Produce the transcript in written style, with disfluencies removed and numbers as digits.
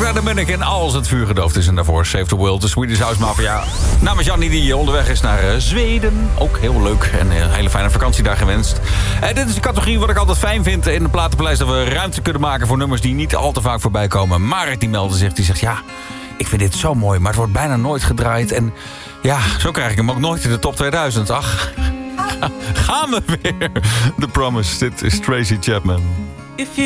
Daar ben ik en als het vuur gedoofd is. En daarvoor Save the World, de Swedish House Mafia. Namens Jannie die onderweg is naar Zweden. Ook heel leuk en een hele fijne vakantie daar gewenst. Dit is de categorie wat ik altijd fijn vind in de platenpaleis. Dat we ruimte kunnen maken voor nummers die niet al te vaak voorbij komen. Marek die meldde zich, die zegt ja, ik vind dit zo mooi. Maar het wordt bijna nooit gedraaid. En ja, zo krijg ik hem ook nooit in de top 2000. Ach, gaan we weer. The Promise, dit is Tracy Chapman.